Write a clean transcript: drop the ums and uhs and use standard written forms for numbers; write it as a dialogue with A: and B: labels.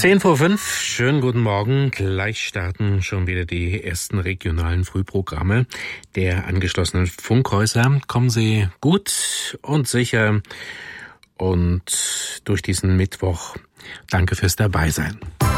A: 10:05, schönen guten Morgen. Gleich starten schon wieder die ersten regionalen Frühprogramme der angeschlossenen Funkhäuser. Kommen Sie gut und sicher und durch diesen Mittwoch. Danke fürs Dabeisein.